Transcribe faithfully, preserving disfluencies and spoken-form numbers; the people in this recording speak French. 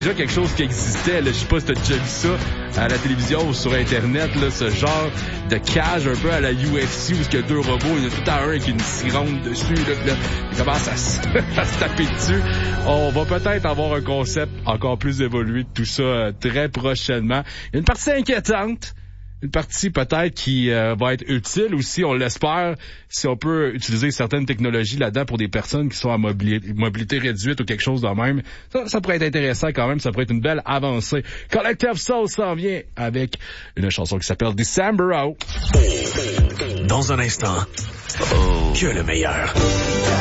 déjà quelque chose qui existait, là, je sais pas si t'as déjà vu ça à la télévision ou sur Internet, là, ce genre de cage un peu à la U F C où il y a deux robots, il y a tout à un qui a une sironde dessus, là, là il commence à se, à se taper dessus. On va peut-être avoir un concept encore plus évolué de tout ça euh, très prochainement. Il y a une partie inquiétante. Une partie peut-être qui euh, va être utile aussi, on l'espère, si on peut utiliser certaines technologies là-dedans pour des personnes qui sont à mobilité, mobilité réduite ou quelque chose de même. Ça, ça pourrait être intéressant quand même, ça pourrait être une belle avancée. Collective Soul s'en vient avec une chanson qui s'appelle December Out. Dans un instant, oh, que le meilleur.